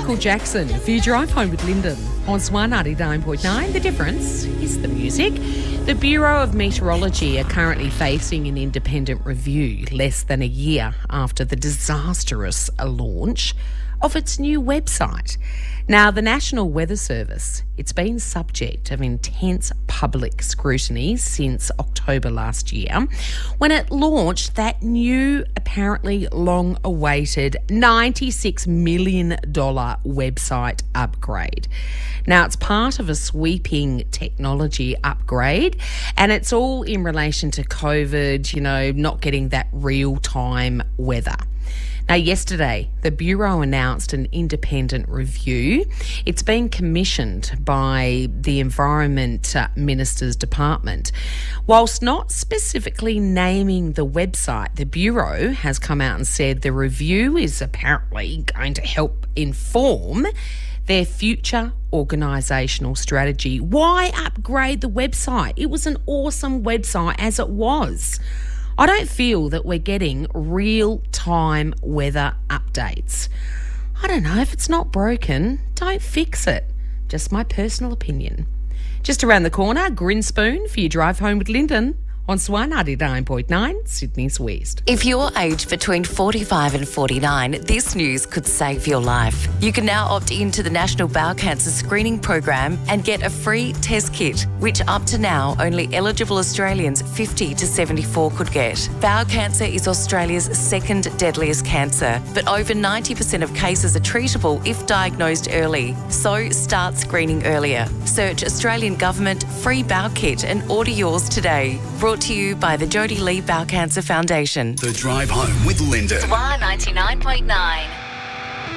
Michael Jackson for your drive home with Lyndon on Swan 99.9. The difference is the music. The Bureau of Meteorology are currently facing an independent review less than a year after the disastrous launch of its new website. Now, the National Weather Service, it's been subject of intense public scrutiny since October last year when it launched that new, apparently long-awaited $96 million website upgrade. Now, it's part of a sweeping technology upgrade, and it's all in relation to COVID, not getting that real-time weather. Now, yesterday, the Bureau announced an independent review. It's been commissioned by the Environment Minister's Department. Whilst not specifically naming the website, the Bureau has come out and said the review is apparently going to help inform their future organisational strategy. Why upgrade the website? It was an awesome website as it was. I don't feel that we're getting real-time weather updates. I don't know, if it's not broken, don't fix it. Just my personal opinion. Just around the corner, Grinspoon for your drive home with Lyndon on Swan 99.9, Sydney's West. If you're aged between 45 and 49, this news could save your life. You can now opt into the National Bowel Cancer Screening Program and get a free test kit, which up to now only eligible Australians 50 to 74 could get. Bowel cancer is Australia's second deadliest cancer, but over 90% of cases are treatable if diagnosed early. So start screening earlier. Search Australian Government Free Bowel Kit and order yours today. Brought to you by the Jodie Lee Bowel Cancer Foundation. The Drive Home with Lyndon. Swan 99.9.